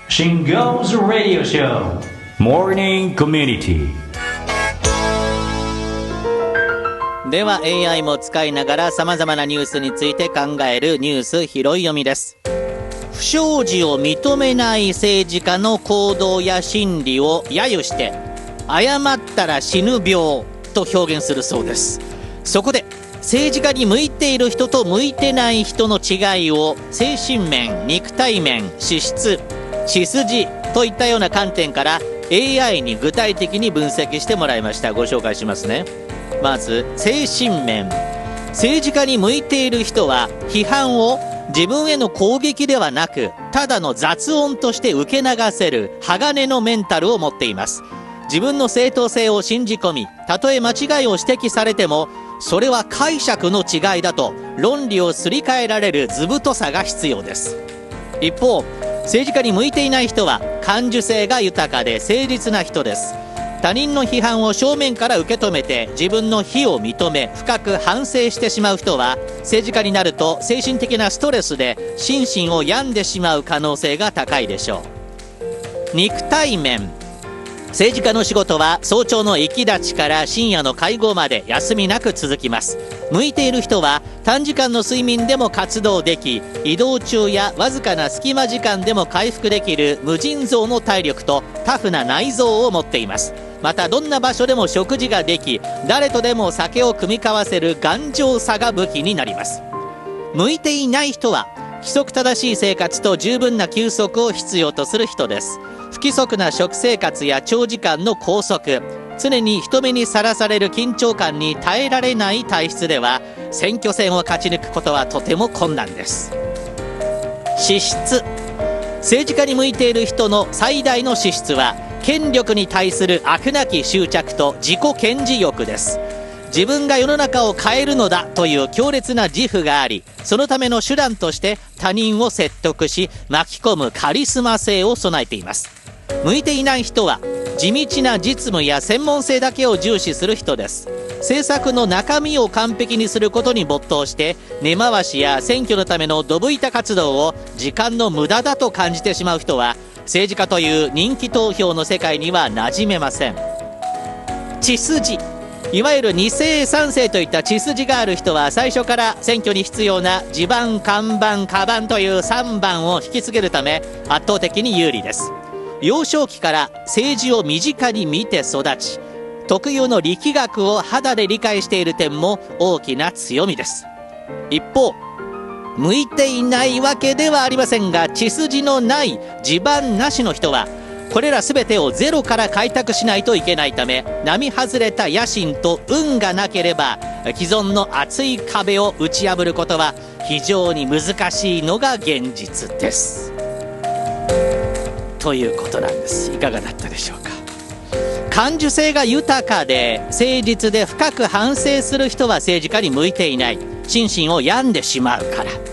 Shingo's Radio Show Morning Community。 では AI も使いながら様々なニュースについて考えるニュース拾い読みです。不祥事を認めない政治家の行動や心理を揶揄して謝ったら死ぬ病と表現するそうです。そこで政治家に向いている人と向いてない人の違いを精神面、肉体面、資質、血筋といったような観点から AI に具体的に分析してもらいました。ご紹介しますね。まず精神面。政治家に向いている人は批判を自分への攻撃ではなくただの雑音として受け流せる鋼のメンタルを持っています。自分の正当性を信じ込み、たとえ間違いを指摘されてもそれは解釈の違いだと論理をすり替えられる図太さが必要です。一方、政治家に向いていない人は感受性が豊かで誠実な人です。他人の批判を正面から受け止めて自分の非を認め深く反省してしまう人は政治家になると精神的なストレスで心身を病んでしまう可能性が高いでしょう。肉体面。政治家の仕事は早朝の行き立ちから深夜の会合まで休みなく続きます。向いている人は短時間の睡眠でも活動でき、移動中やわずかな隙間時間でも回復できる無尽蔵の体力とタフな内臓を持っています。またどんな場所でも食事ができ、誰とでも酒を組み交わせる頑丈さが武器になります。向いていない人は規則正しい生活と十分な休息を必要とする人です。不規則な食生活や長時間の拘束、常に人目にさらされる緊張感に耐えられない体質では選挙戦を勝ち抜くことはとても困難です。資質。政治家に向いている人の最大の資質は権力に対する飽くなき執着と自己顕示欲です。自分が世の中を変えるのだという強烈な自負があり、そのための手段として他人を説得し巻き込むカリスマ性を備えています。向いていない人は地道な実務や専門性だけを重視する人です。政策の中身を完璧にすることに没頭して根回しや選挙のためのどぶ板活動を時間の無駄だと感じてしまう人は政治家という人気投票の世界には馴染めません。血筋。いわゆる2世3世といった血筋がある人は最初から選挙に必要な地盤、看板、カバンという3番を引き継げるため圧倒的に有利です。幼少期から政治を身近に見て育ち、特有の力学を肌で理解している点も大きな強みです。一方、向いていないわけではありませんが血筋のない地盤なしの人はこれら全てをゼロから開拓しないといけないため、並外れた野心と運がなければ既存の厚い壁を打ち破ることは非常に難しいのが現実ですということなんです。いかがだったでしょうか。感受性が豊かで誠実で深く反省する人は政治家に向いていない。心身を病んでしまうから。